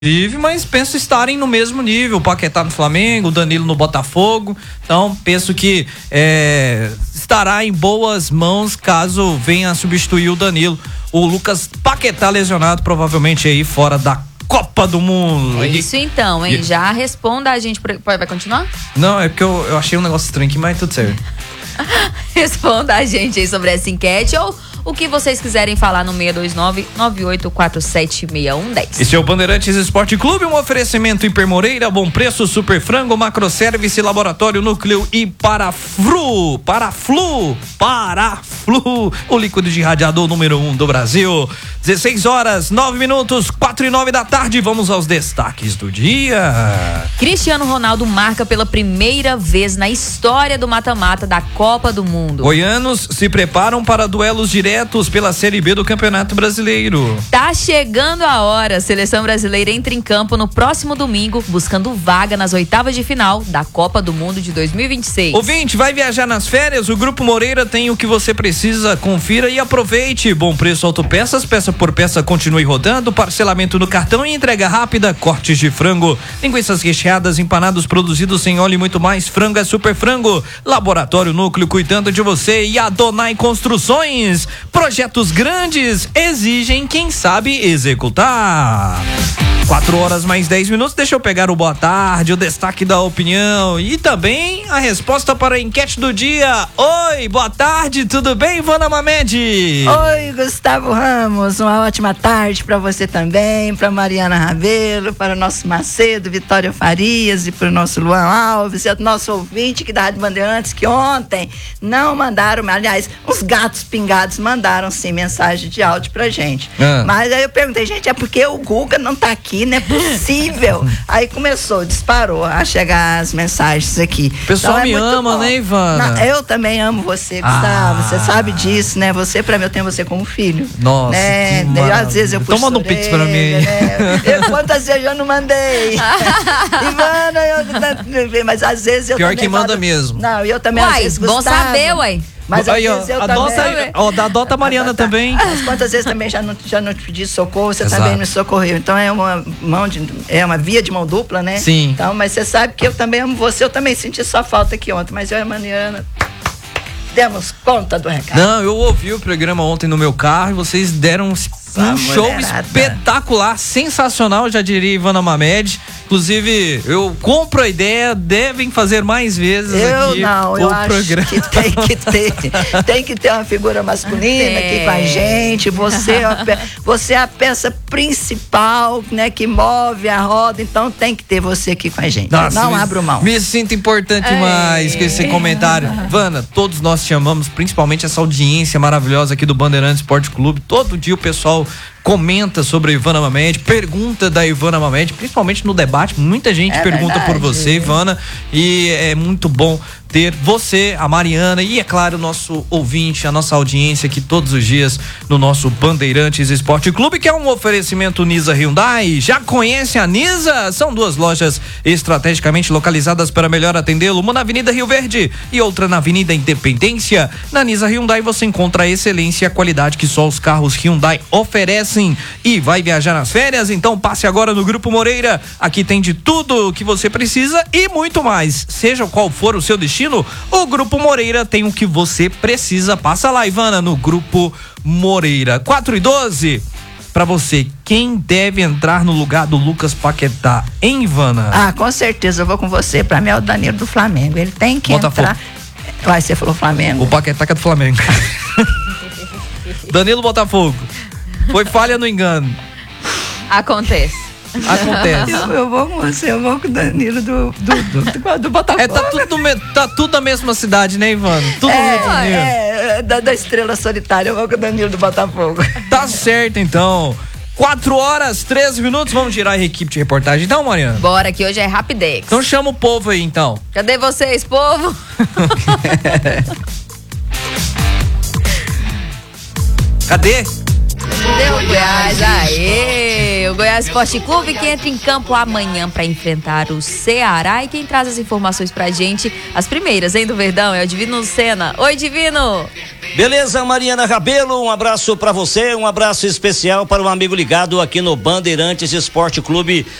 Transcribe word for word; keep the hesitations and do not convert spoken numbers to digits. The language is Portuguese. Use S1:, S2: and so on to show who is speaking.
S1: Vive, mas penso estarem no mesmo nível. O Paquetá no Flamengo, o Danilo no Botafogo. Então, penso que é, estará em boas mãos caso venha a substituir o Danilo. O Lucas Paquetá lesionado, provavelmente aí fora da Copa do Mundo.
S2: É isso então, hein? E... Já responda a gente. Vai continuar?
S1: Não, é porque eu, eu achei um negócio estranho aqui, mas tudo certo.
S2: Responda a gente aí sobre essa enquete ou o que vocês quiserem falar no seis dois nove, nove oito quatro sete, seis um um zero.
S1: Esse é o Bandeirantes Esporte Clube, um oferecimento Hiper Moreira, Bom Preço, Super Frango, Macroservice, Laboratório Núcleo e Paraflu, Paraflu, Paraflu, o líquido de radiador número um do Brasil. dezesseis horas, nove minutos, quatro e nove da tarde, vamos aos destaques do dia.
S2: Cristiano Ronaldo marca pela primeira vez na história do mata-mata da Copa do Mundo.
S1: Goianos se preparam para duelos diretos pela Série B do Campeonato Brasileiro.
S2: Tá chegando a hora. A seleção brasileira entra em campo no próximo domingo, buscando vaga nas oitavas de final da Copa do Mundo de dois mil e vinte e seis.
S1: Ouvinte, vai viajar nas férias? O Grupo Moreira tem o que você precisa. Confira e aproveite. Bom preço autopeças, peça por peça continue rodando, parcelamento no cartão e entrega rápida, cortes de frango, linguiças recheadas, empanados produzidos sem óleo e muito mais. Frango é Super Frango. Laboratório Núcleo cuidando de você e Adonai Construções. Projetos grandes exigem quem sabe executar. Quatro horas mais dez minutos, deixa eu pegar o boa tarde, o destaque da opinião e também a resposta para a enquete do dia. Oi, boa tarde, tudo bem, Ivana Mamed?
S3: Oi, Gustavo Ramos, uma ótima tarde para você também, para Mariana Rabelo, para o nosso Macedo, Vitória Farias e para o nosso Luan Alves e o nosso ouvinte que da Rádio Bandeirantes que ontem não mandaram, aliás, uns gatos pingados mandaram sim mensagem de áudio pra gente. Ah. Mas aí eu perguntei, gente, é porque o Guga não tá aqui, não é possível. Aí começou, disparou a chegar as mensagens aqui.
S1: O pessoal então, é me ama,
S3: bom.
S1: Né, Ivana?
S3: Não, eu também amo você, Gustavo. Ah. Você sabe disso, né? Você, pra mim, eu tenho você como filho.
S1: Nossa,
S3: né?
S1: que
S3: eu, às vezes eu puxo
S1: Toma no pix pra mim.
S3: Né? Eu, quantas vezes eu não mandei? Ivana, eu, mas às vezes eu
S1: Pior
S3: também
S1: que manda
S3: falo,
S1: mesmo.
S3: Não, eu também
S2: uai,
S3: às vezes,
S2: bom
S3: Gustavo,
S2: saber, ué.
S3: Mas
S1: aí, ó,
S3: eu
S1: adota,
S3: também...
S1: ó, da Dota Mariana
S3: tá, tá.
S1: também.
S3: Mas quantas vezes também já não, já não te pedi socorro, você
S1: Exato.
S3: também me socorreu. Então é uma mão de, é uma via de mão dupla, né?
S1: Sim.
S3: Então, mas você sabe que eu também amo você, eu também senti sua falta aqui ontem, mas eu e a Mariana demos conta do recado.
S1: Não, eu ouvi o programa ontem no meu carro e vocês deram um, um show espetacular, sensacional, já diria Ivana Mamed. Inclusive, eu compro a ideia, devem fazer mais vezes
S3: eu
S1: aqui
S3: não,
S1: o
S3: eu
S1: programa.
S3: Acho que tem que ter, tem que ter uma figura masculina é. aqui com a gente. Você é, a, você é a peça principal, né, que move a roda, então tem que ter você aqui com a gente. Nossa, não me, abro mão.
S1: Me sinto importante é. demais com esse comentário. Vana, todos nós te amamos, principalmente essa audiência maravilhosa aqui do Bandeirantes Esporte Clube. Todo dia o pessoal comenta sobre a Ivana Mamed, pergunta da Ivana Mamed, principalmente no debate, muita gente é pergunta verdade. por você, Ivana, e é muito bom ter você, a Mariana e, é claro, o nosso ouvinte, a nossa audiência aqui todos os dias no nosso Bandeirantes Esporte Clube, que é um oferecimento Nisa Hyundai. Já conhece a Nisa? São duas lojas estrategicamente localizadas para melhor atendê-lo, uma na Avenida Rio Verde e outra na Avenida Independência. Na Nisa Hyundai você encontra a excelência e a qualidade que só os carros Hyundai oferecem. E vai viajar nas férias? Então passe agora no Grupo Moreira. Aqui tem de tudo que você precisa e muito mais. Seja qual for o seu destino, o Grupo Moreira tem o que você precisa. Passa lá, Ivana, no Grupo Moreira. quatro e doze. Pra você, quem deve entrar no lugar do Lucas Paquetá, hein, Ivana?
S3: Ah, com certeza, eu vou com você. Pra mim é o Danilo do Flamengo. Ele tem que
S1: Botafogo.
S3: entrar. Uai, você falou Flamengo.
S1: O Paquetá que é do Flamengo. Danilo Botafogo. Foi falha no engano.
S2: Acontece.
S1: Acontece.
S3: Eu, eu vou com você, eu vou com o Danilo do, do, do, do, do Botafogo.
S1: É, tá tudo, tá tudo da mesma cidade, né, Ivana? Tudo
S3: é,
S1: Rio de Janeiro.
S3: É, da, da Estrela Solitária, eu vou com o Danilo do Botafogo.
S1: Tá certo, então. quatro horas, treze minutos, vamos girar a equipe de reportagem então, Mariana?
S2: Bora, que hoje é Rapidex.
S1: Então chama o povo aí, então.
S2: Cadê vocês, povo?
S1: Cadê?
S2: Deu o Goiás, aê! O Goiás Esporte Clube que entra em campo amanhã para enfrentar o Ceará. E quem traz as informações pra gente, as primeiras, hein, do Verdão, é o Divino Lucena. Oi, Divino!
S4: Beleza, Mariana Rabelo, um abraço para você, um abraço especial para o amigo ligado aqui no Bandeirantes Esporte Clube.